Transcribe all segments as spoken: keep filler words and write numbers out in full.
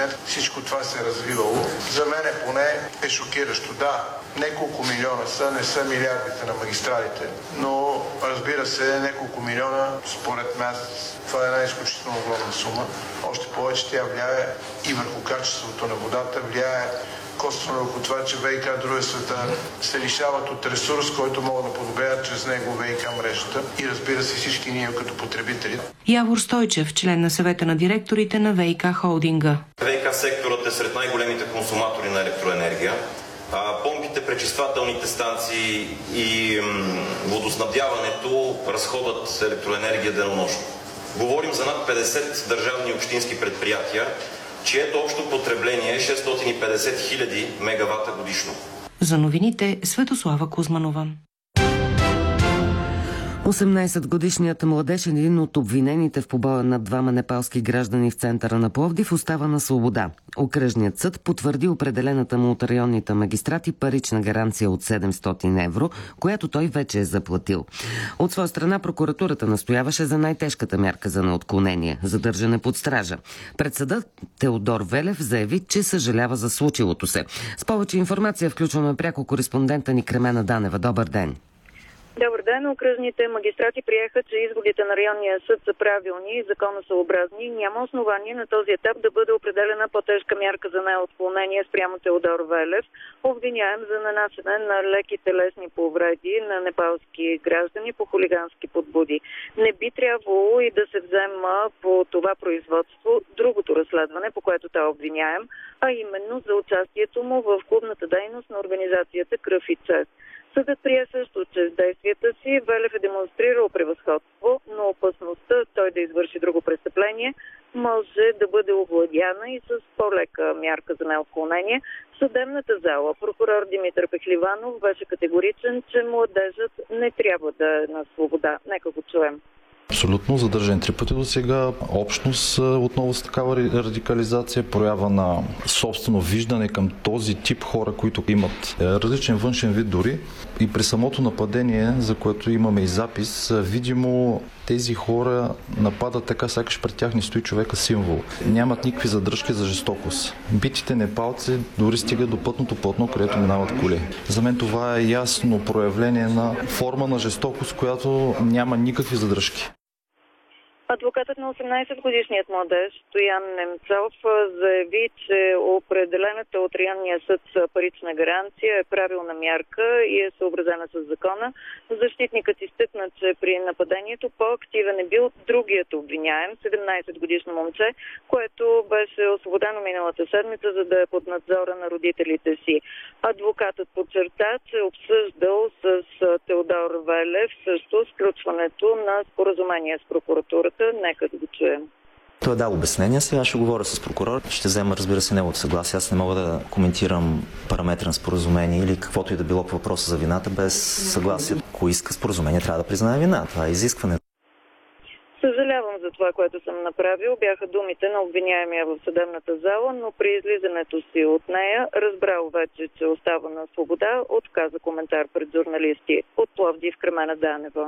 момент всичко това се е развивало. За мен поне е шокиращо. Да, няколко милиона са, не са милиардите на магистралите, но разбира се, няколко милиона, според мен, това е една изключително огромна сума. Още повече тя влияе и върху качеството на водата, влияе косвено върху това, че ВиК дружествата се лишават от ресурс, който могат да подобряват чрез него ВиК мрежата и разбира се всички ние като потребители. Явор Стойчев, член на съвета на директорите на ВиК холдинга. ВиК секторът е сред най-големите консуматори на електроенергия. А помпите, пречиствателните станции и м, водоснабдяването разходват електроенергия денонощно. Говорим за над петдесет държавни и общински предприятия, чието общо потребление е шестстотин и петдесет хиляди мегавата годишно. За новините Светослава Кузманова. осемнайсетгодишният младеж, един от обвинените в побоя над двама непалски граждани в центъра на Пловдив, остава на свобода. Окръжният съд потвърди определената му от районните магистрати парична гаранция от седемстотин евро, която той вече е заплатил. От своя страна прокуратурата настояваше за най-тежката мярка за неотклонение – задържане под стража. Пред съда Теодор Велев заяви, че съжалява за случилото се. С повече информация включваме пряко кореспондента ни Кремена Данева. Добър ден! Добър ден. Окръжните магистрати приеха, че изводите на районния съд са правилни и законосъобразни. Няма основание на този етап да бъде определена по-тежка мярка за неотклонение спрямо Теодор Велев, обвиняем за нанасене на леки телесни повреди на непалски граждани по хулигански подбуди. Не би трябвало и да се взема по това производство другото разследване, по което той е обвиняем, а именно за участието му в клубната дейност на организацията Кръв и чест. Съдът прие също, че с действията си Велев е демонстрирал превъзходство, но опасността той да извърши друго престъпление може да бъде овладяна и с по-лека мярка за неотклонение. В съдебната зала прокурор Димитър Пехливанов беше категоричен, че младежът не трябва да е на свобода. Нека го чуем. Абсолютно задържан три пъти до сега. Общност отново с такава радикализация, проява на собствено виждане към този тип хора, които имат различен външен вид дори. И при самото нападение, за което имаме и запис, видимо тези хора нападат така, сякаш пред тях не стои човека символ. Нямат никакви задръжки за жестокост. Битите непалци дори стигат до пътното платно, където минават коли. За мен това е ясно проявление на форма на жестокост, която няма никакви задръжки. Адвокатът на осемнайсетгодишният младеж Стоян Немцов заяви, че определената от районния съд парична гаранция е правилна мярка и е съобразена с закона. Защитникът изтъкна, че при нападението по-активен е бил другият обвиняем, седемнайсетгодишно момче, което беше освободено миналата седмица, за да е под надзора на родителите си. Адвокатът подчерта, че е обсъждал с Теодор Велев също сключването на споразумение с прокуратурата. Нека да го чуем. Той е дал обяснение, сега ще говоря с прокурор. Ще взема, разбира се, неговото съгласие. Аз не мога да коментирам параметри на споразумение или каквото и да било по въпроса за вината без съгласие. Ако иска споразумение, трябва да признае вина. Това е изискване. Съжалявам за това, което съм направил. Бяха думите на обвиняемия в съдебната зала, но при излизането си от нея разбрал вече, че остава на свобода, отказа коментар пред журналисти. От Пловдив, Кремена Данева.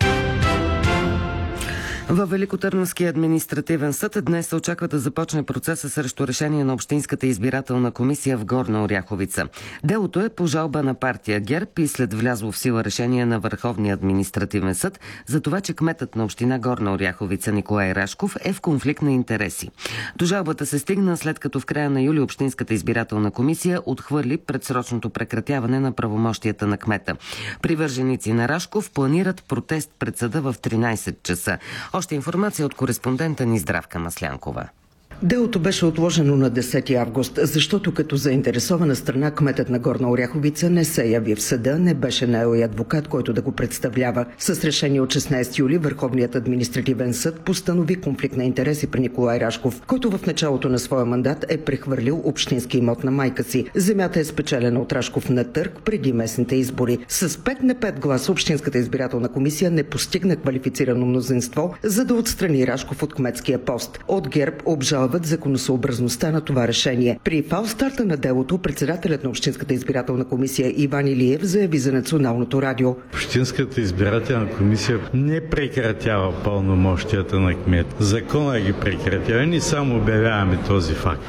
Във Великотърновския административен съд днес се очаква да започне процеса срещу решение на Общинската избирателна комисия в Горна Оряховица. Делото е по жалба на партия ГЕРБ и след влязло в сила решение на Върховния административен съд за това, че кметът на община Горна Оряховица Николай Рашков е в конфликт на интереси. До жалбата се стигна след като в края на юли Общинската избирателна комисия отхвърли предсрочното прекратяване на правомощията на кмета. Привърженици на Рашков планират протест пред съда в тринайсет часа. Още информация от кореспондента ни Здравка Маслянкова. Делото беше отложено на десети август, защото като заинтересована страна кметът на Горна Оряховица не се яви в съда, не беше наел и адвокат, който да го представлява. С решение от шестнайсети юли Върховният административен съд постанови конфликт на интереси при Николай Рашков, който в началото на своя мандат е прехвърлил общински имот на майка си. Земята е спечелена от Рашков на търг преди местните избори. С пет на пет гласа Общинската избирателна комисия не постигна квалифицирано мнозинство, за да отстрани Рашков от кметския пост. От ГЕРБ обжалва законосъобразността на това решение. При фалстарта на делото председателят на Общинската избирателна комисия Иван Илиев заяви за Националното радио. Общинската избирателна комисия не прекратява пълномощията на кмет. Закона ги прекратява. Ние само обявяваме този факт.